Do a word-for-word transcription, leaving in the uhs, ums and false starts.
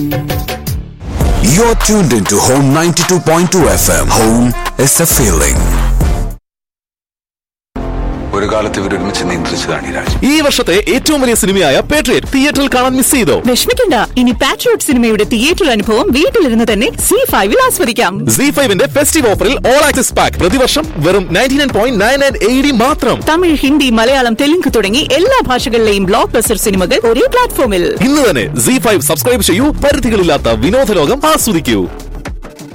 You're tuned into Home ninety-two point two F M. Home is a feeling. ഒരു കാലത്ത് ഇവരൊരുമിച്ച് നിയന്ത്രിച്ചതാണ് ഈ രാജ്യം. ഈ വർഷത്തെ ഏറ്റവും വലിയ സിനിമയായ പാട്രിയറ്റ് തിയേറ്ററിൽ കാണാൻ മിസ് ചെയ്തോ? വിഷമിക്കണ്ട, ഇനി പാട്രിയറ്റ് സിനിമയുടെ തിയേറ്റർ അനുഭവം വീട്ടിലിരുന്ന് തന്നെ സി ഫൈവിൽ ആസ്വദിക്കാം. സി ഫൈവിന്റെ ഫെസ്റ്റീവ് ഓഫറിൽ ഓൾ ആക്സസ് പാക്ക് പ്രതിവർഷം വെറും ninety nine point nine nine A D മാത്രം. തമിഴ്, ഹിന്ദി, മലയാളം, തെലുങ്ക് തുടങ്ങി എല്ലാ ഭാഷകളിലെയും ബ്ലോക്ക് ബസ്റ്റർ സിനിമകൾ ഒരേ പ്ലാറ്റ്ഫോമിൽ. ഇന്ന് തന്നെ സി ഫൈവ് സബ്സ്ക്രൈബ് ചെയ്യൂ. പരിധികളില്ലാത്ത വിനോദ ലോകം ആസ്വദിക്കൂ.